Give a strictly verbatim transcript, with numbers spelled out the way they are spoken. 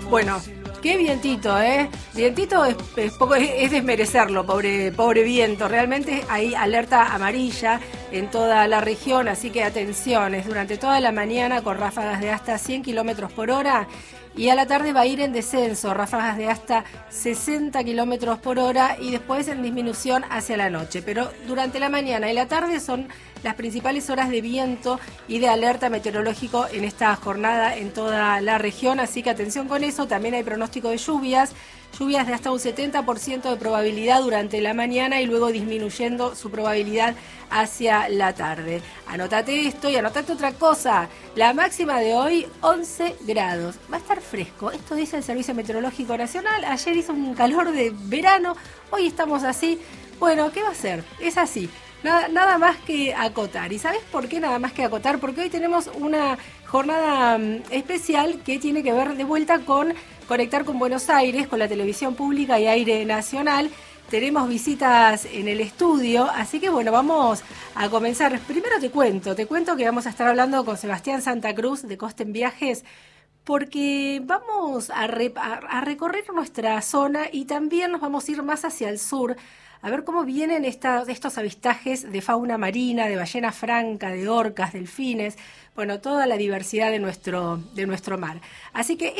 Bueno, qué vientito, ¿eh? Vientito es, es, poco, es, es desmerecerlo, pobre, pobre viento. Realmente hay alerta amarilla en toda la región, así que atención, es durante toda la mañana con ráfagas de hasta cien kilómetros por hora y a la tarde va a ir en descenso, ráfagas de hasta sesenta kilómetros por hora y después en disminución hacia la noche. Pero durante la mañana y la tarde son las principales horas de viento y de alerta meteorológico en esta jornada en toda la región, así que atención con eso. También hay pronóstico de lluvias, lluvias de hasta un setenta por ciento de probabilidad durante la mañana y luego disminuyendo su probabilidad hacia la tarde. Anótate esto y anótate otra cosa. La máxima de hoy, once grados. Va a estar fresco. Esto dice el Servicio Meteorológico Nacional. Ayer hizo un calor de verano. Hoy estamos así. Bueno, ¿qué va a ser? Es así. Nada, nada más que acotar. ¿Y sabes por qué nada más que acotar? Porque hoy tenemos una jornada um, especial que tiene que ver de vuelta con conectar con Buenos Aires, con la televisión pública y aire nacional. Tenemos visitas en el estudio, así que bueno, vamos a comenzar. Primero te cuento, te cuento que vamos a estar hablando con Sebastián Santa Cruz de Costen Viajes, porque vamos a, re, a, a recorrer nuestra zona y también nos vamos a ir más hacia el sur, a ver cómo vienen esta, estos avistajes de fauna marina, de ballena franca, de orcas, delfines, bueno, toda la diversidad de nuestro, de nuestro mar. Así que